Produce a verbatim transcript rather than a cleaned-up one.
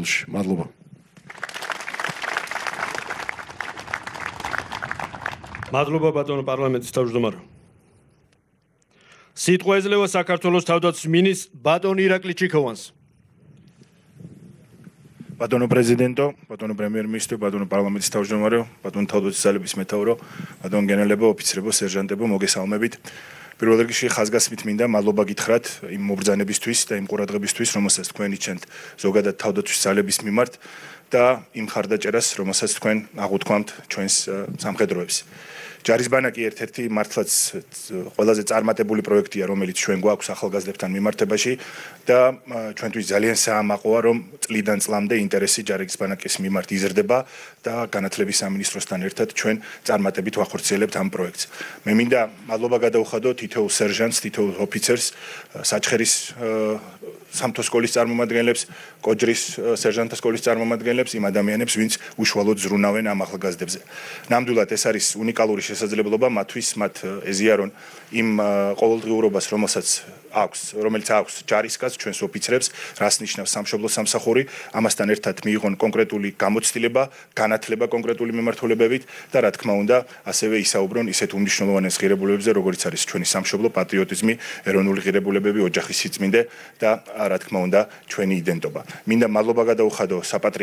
სასწავლებლში. მადლობა. მადლობა ბატონო პარლამენტის თავმჯდომარე. სიტყვა ეძლევა საქართველოს თავდაცვის მინისტრს ბატონ ირაკლი ჩიქოვანს. ბატონო პრეზიდენტო, ბატონო პრემიერ-მინისტრო, ბატონო პარლამენტის თავმჯდომარე, ბატონო თავდაცვის ძალების მეთაურო, ბატონო გენერალებო, ოფიცრებო, სერჟანტებო, მოგესალმებით. პირველ რიგში ხაზგასმით მინდა მადლობა გითხრათ იმ მობრძანებისთვის და იმ ყურადღებისთვის, რომელსაც თქვენ იჩენთ ზოგადად თავდაცვის ძალების მიმართ და იმ ხარდაჭერას, რომელსაც თქვენ აღუთქვამთ ჩვენს სამხედროებს. ჯარის ბანაკი ერთ-ერთი მართლაც ყველაზე წარმატებული პროექტია, რომელიც ჩვენ გვაქვს ახალგაზრდებთან მიმართებაში და ჩვენთვის ძალიან საამაყოა, რომ წლიდან წლამდე ინტერესი ჯარის ბანაკის მიმართ იზრდება და განათლების სამინისტროსთან ერთად ჩვენ წარმატებით ვახორციელებთ ამ პროექტს. მე მინდა მადლობა გადაუხადო თითოეულ სერჟანტს, თითოეულ ოფიცერს, საჩხერის სამთო სკოლის წარმომადგენლებს, კოჯრის სერჟანტთა სკოლის წარმომადგენლებს, იმ ადამიანებს, ვინც უშუალოდ ზრუნავენ ამ ახალგაზრდებზე. ნამდვილად ეს არის უნიკალური შესაძლებლობა მათთვის, მათ ეზიარონ იმ ყოველდღიურობას, რომელსაც აქვს, რომელიც აქვს ჯარისკაცს, ჩვენს ოფიცრებს, რას ნიშნავს სამშობლო სამსახური, ამასთან ერთად მიიღონ კონკრეტული გამოცდილება, განათლება კონკრეტული მიმართულებებით და რა თქმა უნდა, ასევე ისაუბრონ ისეთ უმნიშვნელოვანეს ღირებულებებზე, როგორც არის ჩვენი სამშობლო, პატრიოტიზმი, ეროვნული ღირებულებები, ოჯახის სიწმინდე და რა თქმა უნდა, ჩვენი იდენტობა. მინდა მადლობა გადაუხადო საპატრიარქო